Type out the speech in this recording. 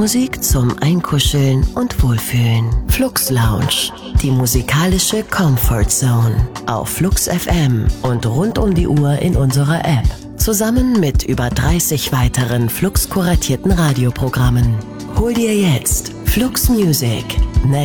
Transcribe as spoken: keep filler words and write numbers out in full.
Musik zum Einkuscheln und Wohlfühlen. Flux Lounge, die musikalische Comfort Zone. Auf Flux F M und rund um die Uhr in unserer App. Zusammen mit über dreißig weiteren Flux kuratierten Radioprogrammen. Hol dir jetzt Flux Music.